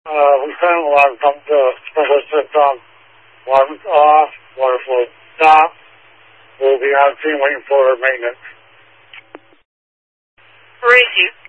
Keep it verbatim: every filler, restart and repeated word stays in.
Uh, we sent a water pump to sprinkler system. Water's off. Water flow stopped. We'll be on scene waiting for maintenance. Where is you?